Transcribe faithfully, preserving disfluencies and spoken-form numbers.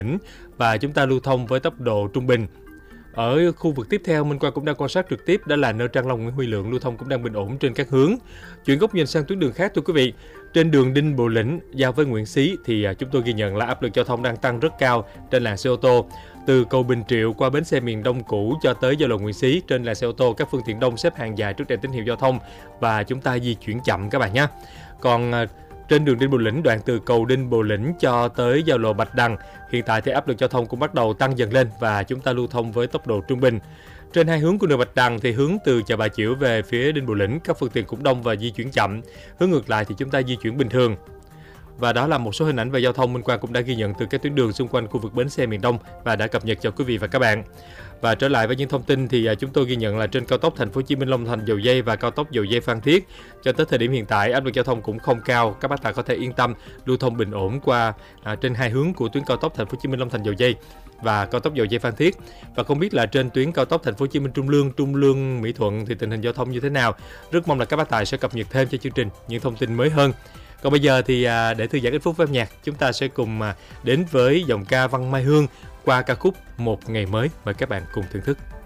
và chúng ta lưu thông với tốc độ trung bình. Ở khu vực tiếp theo, Minh Quang cũng đang quan sát trực tiếp, đó là nơ Trang Long, Nguyễn Huy Lượng lưu thông cũng đang bình ổn trên các hướng. Chuyển góc nhìn sang tuyến đường khác thưa quý vị. Trên đường Đinh Bộ Lĩnh giao với Nguyễn Xí thì chúng tôi ghi nhận là áp lực giao thông đang tăng rất cao trên làn xe ô tô. Từ cầu Bình Triệu qua bến xe miền Đông cũ cho tới giao lộ Nguyễn Xí, trên làn xe ô tô các phương tiện đông xếp hàng dài trước đèn tín hiệu giao thông và chúng ta di chuyển chậm các bạn nhé. Còn trên đường Đinh Bộ Lĩnh, đoạn từ cầu Đinh Bộ Lĩnh cho tới giao lộ Bạch Đằng, hiện tại thì áp lực giao thông cũng bắt đầu tăng dần lên và chúng ta lưu thông với tốc độ trung bình. Trên hai hướng của đường Bạch Đằng thì hướng từ chợ Bà Chiểu về phía Đinh Bộ Lĩnh, các phương tiện cũng đông và di chuyển chậm. Hướng ngược lại thì chúng ta di chuyển bình thường. Và đó là một số hình ảnh về giao thông Minh Quang cũng đã ghi nhận từ các tuyến đường xung quanh khu vực bến xe miền Đông và đã cập nhật cho quý vị và các bạn. Và trở lại với những thông tin thì chúng tôi ghi nhận là trên cao tốc Thành phố Hồ Chí Minh Long Thành Dầu Giây và cao tốc Dầu Giây Phan Thiết, cho tới thời điểm hiện tại áp lực giao thông cũng không cao, các bác tài có thể yên tâm lưu thông bình ổn qua à, trên hai hướng của tuyến cao tốc Thành phố Hồ Chí Minh Long Thành Dầu Giây và cao tốc Dầu Giây Phan Thiết. Và không biết là trên tuyến cao tốc Thành phố Hồ Chí Minh Trung Lương, Trung Lương Mỹ Thuận thì tình hình giao thông như thế nào? Rất mong là các bác tài sẽ cập nhật thêm cho chương trình những thông tin mới hơn. Còn bây giờ thì để thư giãn ít phút với âm nhạc, chúng ta sẽ cùng đến với giọng ca Văn Mai Hương qua ca khúc Một Ngày Mới. Mời các bạn cùng thưởng thức.